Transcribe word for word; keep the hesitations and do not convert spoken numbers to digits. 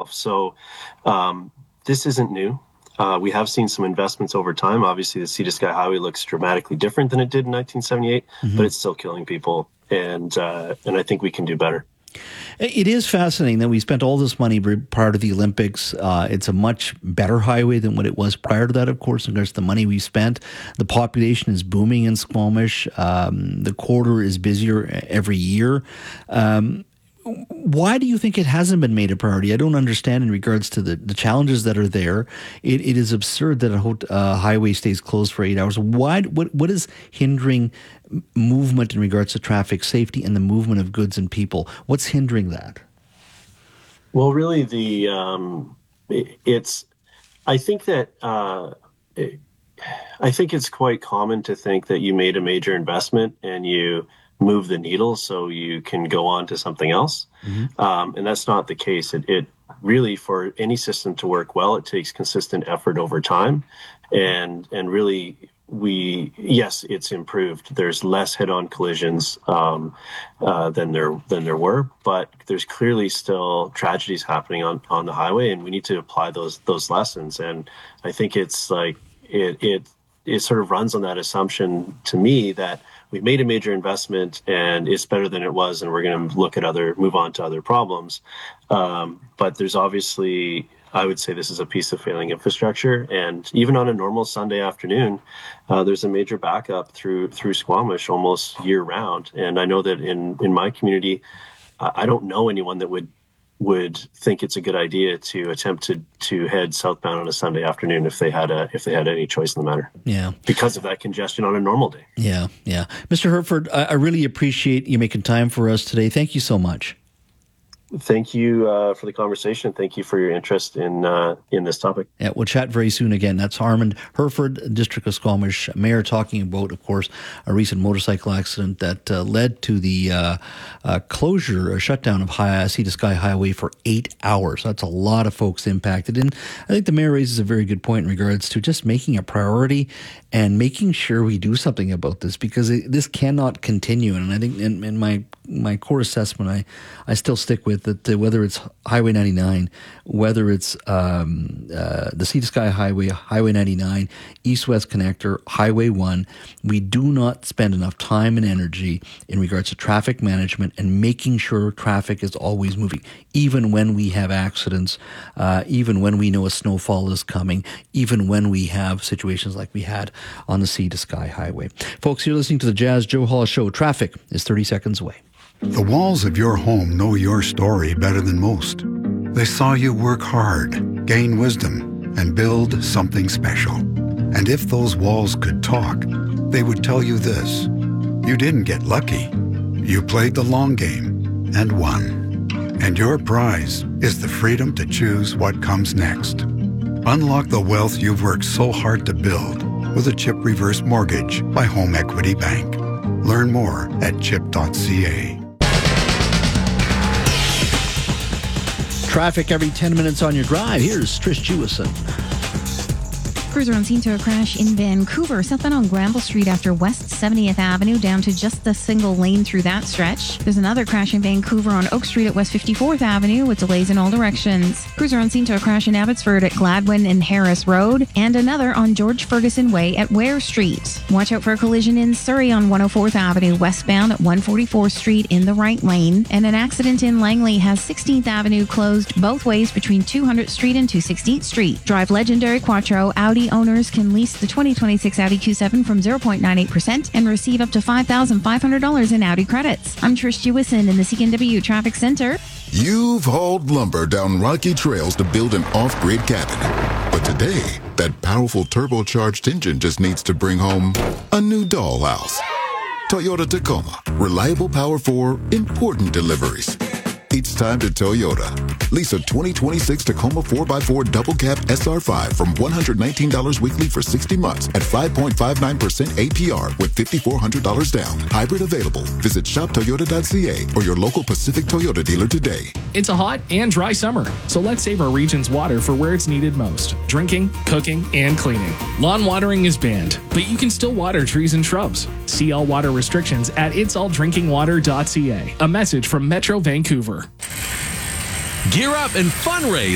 itself. So um, this isn't new. Uh, we have seen some investments over time. Obviously, the Sea to Sky Highway looks dramatically different than it did in nineteen seventy-eight, mm-hmm. but it's still killing people. And uh, and I think we can do better. It is fascinating that we spent all this money prior to the Olympics. Uh, it's a much better highway than what it was prior to that, of course, in regards to the money we spent. The population is booming in Squamish. Um, the corridor is busier every year. Um, why do you think it hasn't been made a priority? I don't understand in regards to the, the challenges that are there. It, it is absurd that a ho- uh, highway stays closed for eight hours. Why? What, what is hindering movement in regards to traffic safety and the movement of goods and people? What's hindering that? Well, really, the um, it, it's. I think that uh, it, I think it's quite common to think that you made a major investment and you move the needle so you can go on to something else, mm-hmm. um, and that's not the case. It, it really, for any system to work well, it takes consistent effort over time, and and really. We yes, it's improved. There's less head-on collisions um, uh, than there than there were, but there's clearly still tragedies happening on, on the highway, and we need to apply those those lessons. And I think it's like it it it sort of runs on that assumption to me that we've made a major investment and it's better than it was, and we're going to look at other move on to other problems. Um, but there's obviously. I would say this is a piece of failing infrastructure, and even on a normal Sunday afternoon, uh, there's a major backup through through Squamish almost year round. And I know that in in my community, uh, I don't know anyone that would would think it's a good idea to attempt to to head southbound on a Sunday afternoon if they had a if they had any choice in the matter. Yeah, because of that congestion on a normal day. Yeah, yeah, Mister Herford, I, I really appreciate you making time for us today. Thank you so much. Thank you uh, for the conversation. Thank you for your interest in uh, in this topic. Yeah, we'll chat very soon again. That's Armand Herford, District of Squamish Mayor, talking about, of course, a recent motorcycle accident that uh, led to the uh, uh, closure or shutdown of high, Sea to Sky Highway for eight hours. That's a lot of folks impacted. And I think the mayor raises a very good point in regards to just making a priority and making sure we do something about this, because it, this cannot continue. And I think in, in my my core assessment, I, I still stick with that, uh, whether it's Highway ninety-nine, whether it's um, uh, the Sea to Sky Highway, Highway ninety-nine, East-West Connector, Highway one, we do not spend enough time and energy in regards to traffic management and making sure traffic is always moving, even when we have accidents, uh, even when we know a snowfall is coming, even when we have situations like we had on the Sea to Sky Highway. Folks, you're listening to the Jazz Joe Hall Show. Traffic is thirty seconds away. The walls of your home know your story better than most. They saw you work hard, gain wisdom, and build something special. And if those walls could talk, they would tell you this: you didn't get lucky. You played the long game and won. And your prize is the freedom to choose what comes next. Unlock the wealth you've worked so hard to build with a CHIP reverse mortgage by Home Equity Bank. Learn more at chip dot c a. Traffic every ten minutes on your drive. Here's Trish Jewison. Cruiser on scene to a crash in Vancouver, southbound on Granville Street after West seventieth Avenue, down to just a single lane through that stretch. There's another crash in Vancouver on Oak Street at West fifty-fourth Avenue with delays in all directions. Cruiser on scene to a crash in Abbotsford at Gladwin and Harris Road, and another on George Ferguson Way at Ware Street. Watch out for a collision in Surrey on one oh fourth Avenue westbound at one forty-fourth Street in the right lane, and an accident in Langley has sixteenth Avenue closed both ways between two hundredth Street and two hundred sixteenth Street. Drive legendary Quattro. Audi owners can lease the twenty twenty-six Audi Q seven from zero point nine eight percent and receive up to five thousand five hundred dollars in Audi credits. I'm Trish Jewison in the C K N W Traffic Center. You've hauled lumber down rocky trails to build an off-grid cabin. But today, that powerful turbocharged engine just needs to bring home a new dollhouse. Toyota Tacoma. Reliable power for important deliveries. It's time to Toyota. Lease a twenty twenty-six Tacoma four by four Double Cab S R five from one hundred nineteen dollars weekly for sixty months at five point five nine percent A P R with five thousand four hundred dollars down. Hybrid available. Visit shop toyota dot c a or your local Pacific Toyota dealer today. It's a hot and dry summer, so let's save our region's water for where it's needed most: drinking, cooking, and cleaning. Lawn watering is banned, but you can still water trees and shrubs. See all water restrictions at its all drinking water dot c a. A message from Metro Vancouver. Gear up and fundraise